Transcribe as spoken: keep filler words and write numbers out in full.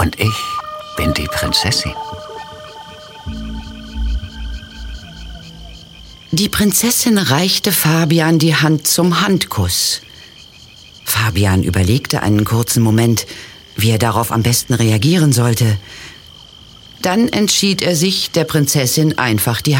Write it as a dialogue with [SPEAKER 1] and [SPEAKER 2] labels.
[SPEAKER 1] Und ich bin die Prinzessin.
[SPEAKER 2] Die Prinzessin reichte Fabian die Hand zum Handkuss. Fabian überlegte einen kurzen Moment, wie er darauf am besten reagieren sollte. Dann entschied er sich, der Prinzessin einfach die